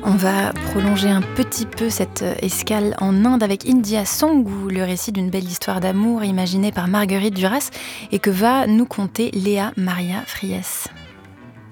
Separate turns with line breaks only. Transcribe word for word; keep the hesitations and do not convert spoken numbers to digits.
On va prolonger un petit peu cette escale en Inde avec India Sanghu, le récit d'une belle histoire d'amour imaginée par Marguerite Duras et que va nous conter Léa Maria Friès.